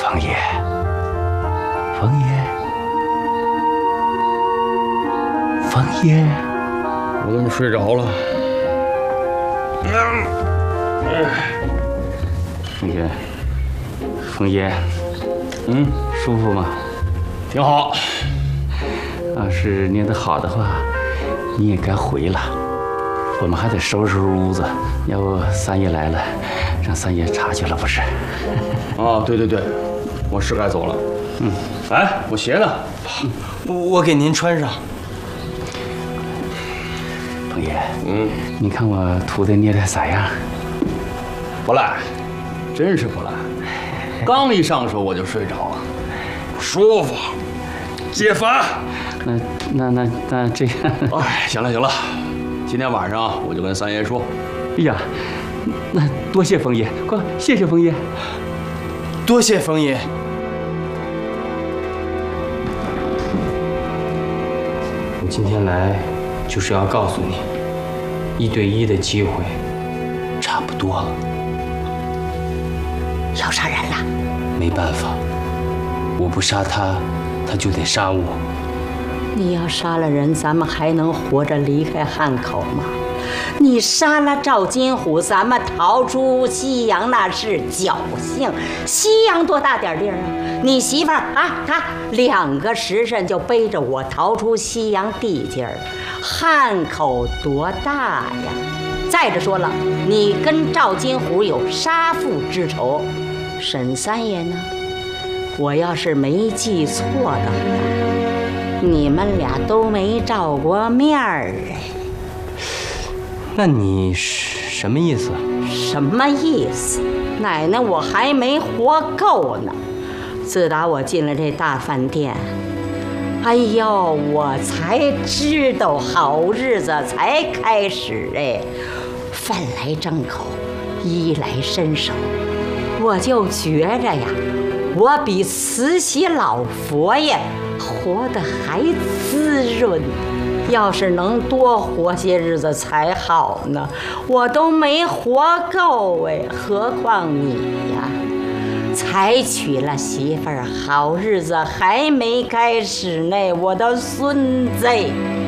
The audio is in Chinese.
冯爷，冯爷，冯爷， 我怎么睡着了？ 冯爷，舒服吗？ 挺好。 要是念得好的话，你也该回了。我们还得收拾屋子，要不三爷来了，让三爷查去了不是？ 啊，对，我是该走了。哎，我鞋呢？ 我给您穿上。 冯爷，你看我涂的捏的咋样？ 不赖，真是不赖。刚一上手我就睡着了，舒服，解乏。 那这样。 哎，行了，今天晚上我就跟三爷说。 哎呀，那多谢冯爷，快谢谢冯爷， 多谢冯爷。我今天来就是要告诉你，1对1的机会差不多了。 要杀人了？ 没办法，我不杀他，他就得杀我。 你要杀了人，咱们还能活着离开汉口吗？你杀了赵金虎，咱们逃出西洋那是侥幸。西洋多大点地儿啊？你媳妇儿2个时辰就背着我逃出西洋地界儿，汉口多大呀？再者说了，你跟赵金虎有杀父之仇，沈三爷呢？我要是没记错的话，你们俩都没照过面儿哎。 那你什么意思？ 什么意思？奶奶，我还没活够呢。自打我进了这大饭店，哎呦，我才知道好日子才开始哎。饭来张口，衣来伸手，我就觉着呀，我比慈禧老佛爷活得还滋润。要是能多活些日子才好呢，我都没活够哎，何况你呀？才娶了媳妇儿，好日子还没开始呢，我的孙子。